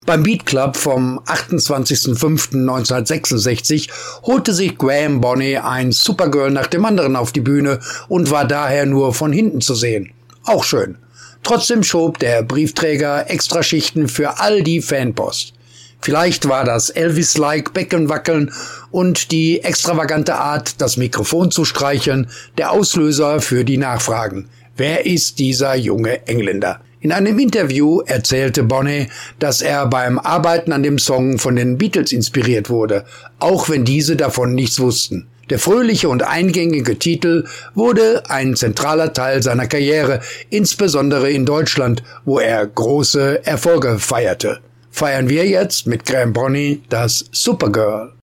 Beim Beat Club vom 28.05.1966 holte sich Graham Bonney ein Supergirl nach dem anderen auf die Bühne und war daher nur von hinten zu sehen. Auch schön. Trotzdem schob der Briefträger Extraschichten für all die Fanpost. Vielleicht war das Elvis-like Beckenwackeln und die extravagante Art, das Mikrofon zu streicheln, der Auslöser für die Nachfragen. Wer ist dieser junge Engländer? In einem Interview erzählte Bonney, dass er beim Arbeiten an dem Song von den Beatles inspiriert wurde, auch wenn diese davon nichts wussten. Der fröhliche und eingängige Titel wurde ein zentraler Teil seiner Karriere, insbesondere in Deutschland, wo er große Erfolge feierte. Feiern wir jetzt mit Graham Bonney das Supergirl.